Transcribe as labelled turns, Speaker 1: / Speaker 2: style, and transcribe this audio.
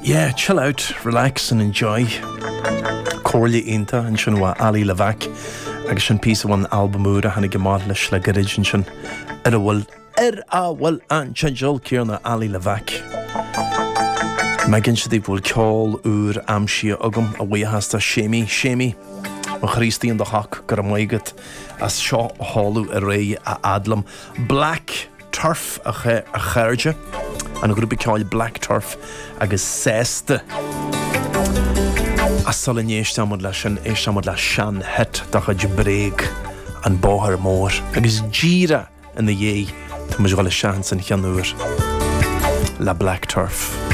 Speaker 1: Yeah, chill out, relax and enjoy. Corley Inta and Shinwa Ali Lavak. Agus an piece of one album ura hanna gemad leis le garid and shin. Awal an chanjol Kierna Ali Lavak. Megan Shadip will call ur amshia ugum away hasta shemi. O Christi in the Hawk Garamaigat as Shaw Hallu array a Adlam. Black Turf a Kharja. And a group called Black Turf agus Sesta. A Solinesh Tamud la Shan Het Dacha Jibrig and Bohar Moor. Agus Jira in the Ye to Mujwala Shans and Yanur. La Black Turf.